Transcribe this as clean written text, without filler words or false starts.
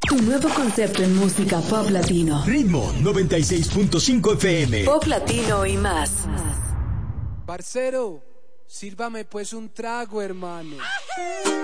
Tu nuevo concepto en música pop latino. Ritmo 96.5 FM. Pop latino y más. Parcero, sírvame pues un trago, hermano.